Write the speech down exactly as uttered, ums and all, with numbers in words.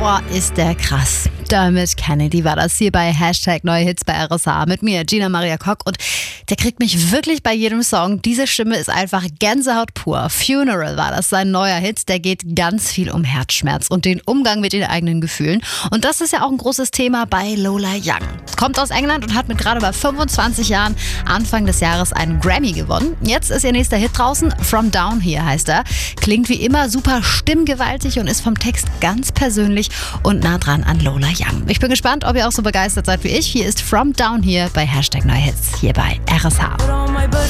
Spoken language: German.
Boah, ist der krass. Dermot Kennedy war das hier bei Hashtag Neue Hits bei R S H mit mir, Gina Maria Kock. Und der kriegt mich wirklich bei jedem Song. Diese Stimme ist einfach Gänsehaut pur. Funeral war das, sein neuer Hit. Der geht ganz viel um Herzschmerz und den Umgang mit den eigenen Gefühlen. Und das ist ja auch ein großes Thema bei Lola Young. Kommt aus England und hat mit gerade bei fünfundzwanzig Jahren Anfang des Jahres einen Grammy gewonnen. Jetzt ist ihr nächster Hit draußen. From Down Here heißt er. Klingt wie immer super stimmgewaltig und ist vom Text ganz persönlich und nah dran an Lola Young. Ich bin gespannt, ob ihr auch so begeistert seid wie ich. Hier ist From Down Here bei Hashtag Neue Hits hier bei R S H.